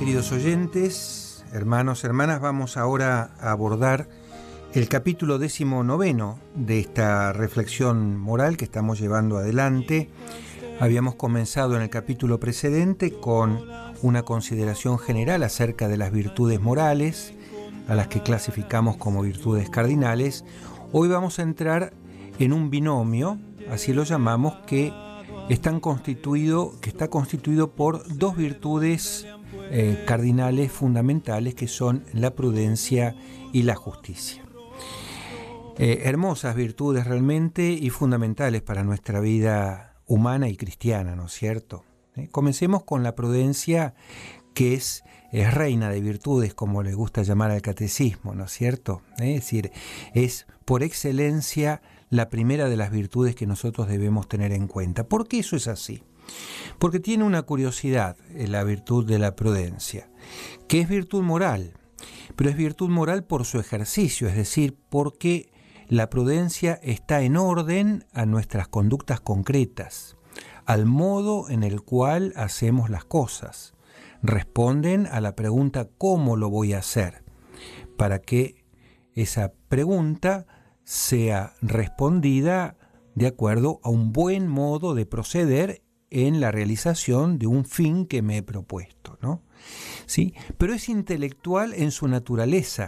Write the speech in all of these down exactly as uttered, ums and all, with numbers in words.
queridos oyentes, hermanos, hermanas, vamos ahora a abordar el capítulo décimo noveno de esta reflexión moral que estamos llevando adelante. Habíamos comenzado en el capítulo precedente con una consideración general acerca de las virtudes morales, a las que clasificamos como virtudes cardinales. Hoy vamos a entrar en un binomio, así lo llamamos, que, están constituido, que está constituido por dos virtudes eh, cardinales fundamentales, que son la prudencia y la justicia. Eh, hermosas virtudes realmente y fundamentales para nuestra vida humana y cristiana, ¿no es cierto? Eh, comencemos con la prudencia, que es, es reina de virtudes, como le gusta llamar al catecismo, ¿no es cierto? Eh, es decir, es por excelencia la primera de las virtudes que nosotros debemos tener en cuenta. ¿Por qué eso es así? Porque tiene una curiosidad, la virtud de la prudencia, que es virtud moral, pero es virtud moral por su ejercicio, es decir, porque la prudencia está en orden a nuestras conductas concretas, al modo en el cual hacemos las cosas. Responden a la pregunta ¿cómo lo voy a hacer? Para que esa pregunta sea respondida de acuerdo a un buen modo de proceder en la realización de un fin que me he propuesto, ¿no? ¿Sí? Pero es intelectual en su naturaleza,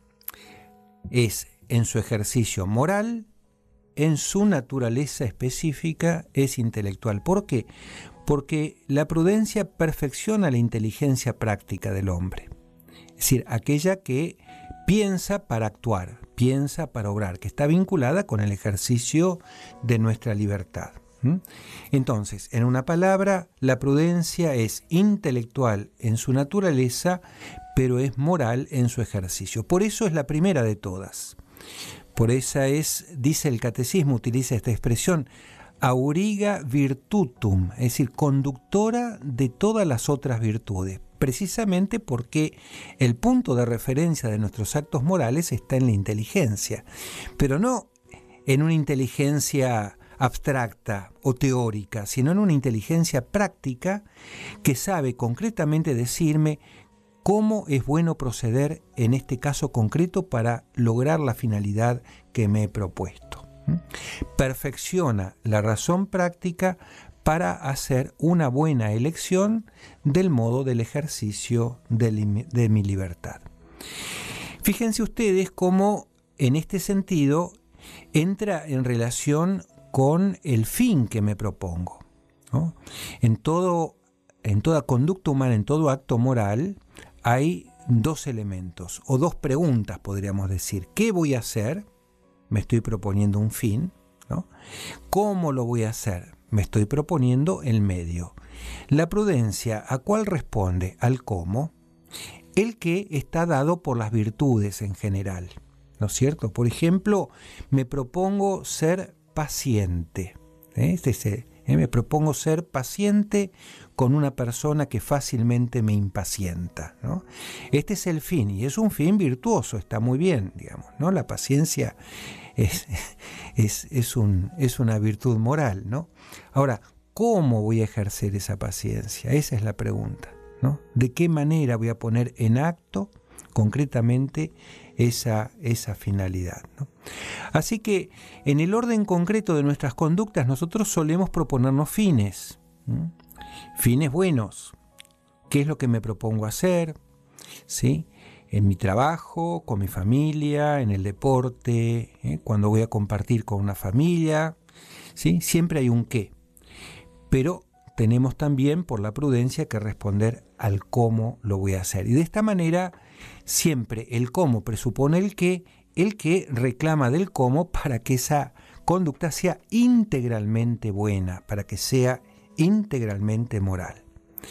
es en su ejercicio moral, en su naturaleza específica es intelectual. ¿Por qué? Porque la prudencia perfecciona la inteligencia práctica del hombre, es decir, aquella que piensa para actuar, piensa para obrar, que está vinculada con el ejercicio de nuestra libertad. ¿Mm? Entonces, en una palabra, la prudencia es intelectual en su naturaleza, pero es moral en su ejercicio. Por eso es la primera de todas. Por esa es, dice el catecismo, utiliza esta expresión, auriga virtutum, es decir, conductora de todas las otras virtudes, precisamente porque el punto de referencia de nuestros actos morales está en la inteligencia, pero no en una inteligencia abstracta o teórica, sino en una inteligencia práctica que sabe concretamente decirme cómo es bueno proceder en este caso concreto para lograr la finalidad que me he propuesto. Perfecciona la razón práctica para hacer una buena elección del modo del ejercicio de, li- de mi libertad. Fíjense ustedes cómo en este sentido entra en relación con el fin que me propongo, ¿no? En todo, en toda conducta humana, en todo acto moral, hay dos elementos, o dos preguntas podríamos decir. ¿Qué voy a hacer? Me estoy proponiendo un fin, ¿no? ¿Cómo lo voy a hacer? Me estoy proponiendo el medio. La prudencia, ¿a cuál responde? Al cómo. El que está dado por las virtudes en general, ¿no es cierto? Por ejemplo, me propongo ser paciente. ¿eh? Este es el, ¿eh? Me propongo ser paciente con una persona que fácilmente me impacienta, ¿no? Este es el fin, y es un fin virtuoso, está muy bien, digamos, ¿no? La paciencia es, es, es, un, es una virtud moral, ¿no? Ahora, ¿cómo voy a ejercer esa paciencia? Esa es la pregunta, ¿no? ¿De qué manera voy a poner en acto concretamente esa, esa finalidad, ¿no? Así que en el orden concreto de nuestras conductas nosotros solemos proponernos fines, ¿sí? Fines buenos. ¿Qué es lo que me propongo hacer? ¿Sí? En mi trabajo, con mi familia, en el deporte, ¿eh? Cuando voy a compartir con una familia, ¿sí? Siempre hay un qué. Pero tenemos también, por la prudencia, que responder al cómo lo voy a hacer. Y de esta manera, siempre el cómo presupone el qué, el qué reclama del cómo para que esa conducta sea integralmente buena, para que sea integralmente moral.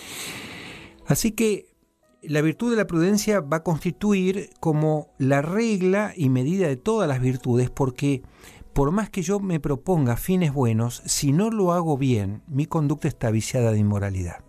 Así que la virtud de la prudencia va a constituir como la regla y medida de todas las virtudes, porque por más que yo me proponga fines buenos, si no lo hago bien, mi conducta está viciada de inmoralidad.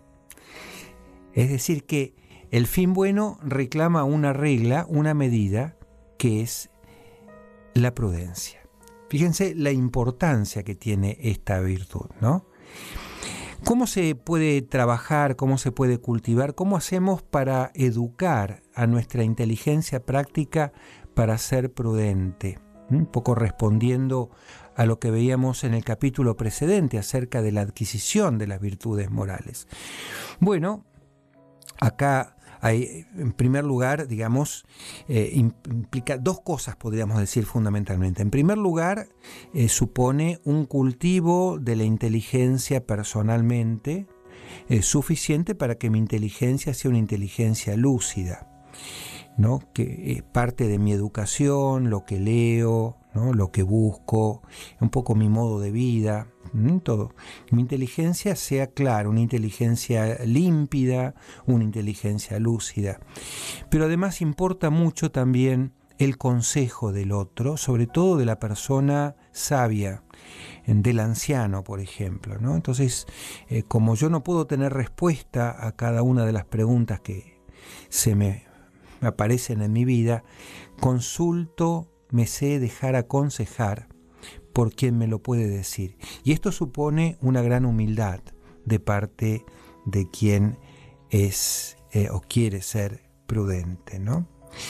Es decir, que el fin bueno reclama una regla, una medida, que es la prudencia. Fíjense la importancia que tiene esta virtud, ¿no? ¿Cómo se puede trabajar, cómo se puede cultivar, cómo hacemos para educar a nuestra inteligencia práctica para ser prudente? Un poco respondiendo a lo que veíamos en el capítulo precedente acerca de la adquisición de las virtudes morales. Bueno, acá hay, en primer lugar, digamos, eh, implica dos cosas, podríamos decir fundamentalmente. En primer lugar, eh, supone un cultivo de la inteligencia personalmente eh, suficiente para que mi inteligencia sea una inteligencia lúcida, ¿no? Que es parte de mi educación, lo que leo, ¿no? Lo que busco, un poco mi modo de vida, ¿no? Todo. Mi inteligencia sea clara, una inteligencia límpida, una inteligencia lúcida. Pero además importa mucho también el consejo del otro, sobre todo de la persona sabia, del anciano, por ejemplo, ¿no? Entonces, eh, como yo no puedo tener respuesta a cada una de las preguntas que se me aparecen en mi vida, consulto, me sé dejar aconsejar por quien me lo puede decir. Y esto supone una gran humildad de parte de quien es eh, o quiere ser prudente, ¿no?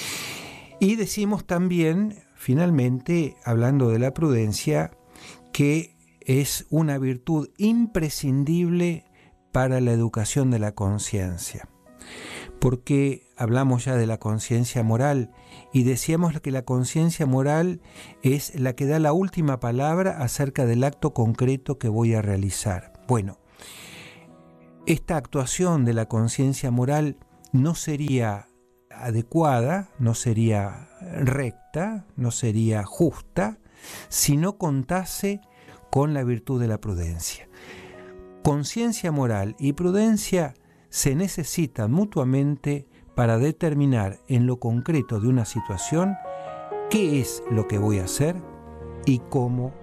Y decimos también, finalmente, hablando de la prudencia, que es una virtud imprescindible para la educación de la conciencia. Porque hablamos ya de la conciencia moral y decíamos que la conciencia moral es la que da la última palabra acerca del acto concreto que voy a realizar. Bueno, esta actuación de la conciencia moral no sería adecuada, no sería recta, no sería justa, si no contase con la virtud de la prudencia. Conciencia moral y prudencia se necesitan mutuamente para determinar en lo concreto de una situación qué es lo que voy a hacer y cómo